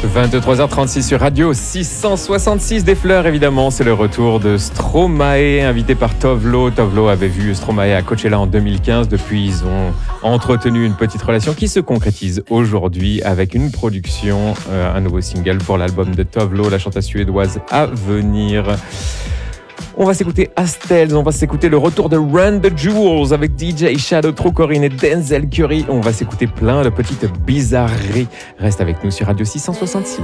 23h36 sur Radio 666 des Fleurs, évidemment, c'est le retour de Stromae, invité par Tove Lo. Tove Lo avait vu Stromae à Coachella en 2015. Depuis, ils ont entretenu une petite relation qui se concrétise aujourd'hui avec une production, un nouveau single pour l'album de Tove Lo, la chanteuse suédoise à venir. On va s'écouter Astels, on va s'écouter le retour de Run the Jewels avec DJ Shadow, True Corinne et Denzel Curry. On va s'écouter plein de petites bizarreries. Reste avec nous sur Radio 666.